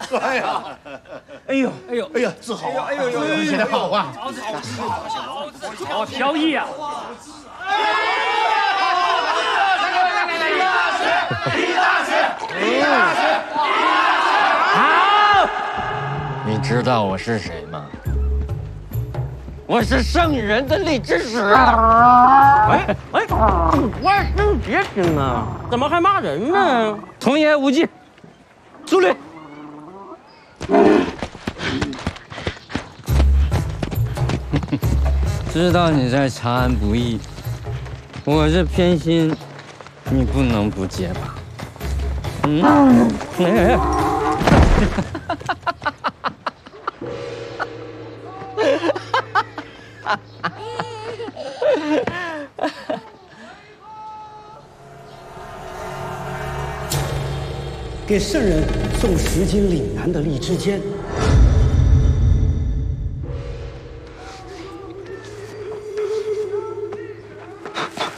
哎呀， 哎呦， 哎呦，哎呀，字好啊！ 哎呦呦呦， 写得好啊！ 好飘逸啊！ 好，你知道我是谁吗？我是圣人的荔枝使。 哎，别听啊，怎么还骂人呢？童言无忌，苏律。 知道你在长安不易，我这偏心，你不能不接吧？ 给圣人送10斤岭南的荔枝尖。